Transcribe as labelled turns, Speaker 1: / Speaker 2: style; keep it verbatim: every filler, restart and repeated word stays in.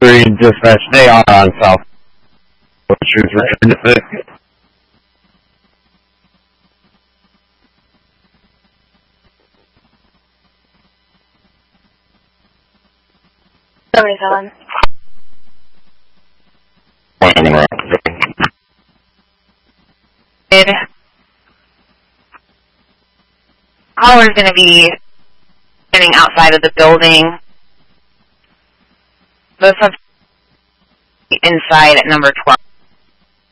Speaker 1: Green Dispatch, they are on South. Choose return to six.
Speaker 2: seventy-seven.
Speaker 3: Hauler's going to be standing outside of the building. The subs inside at number twelve.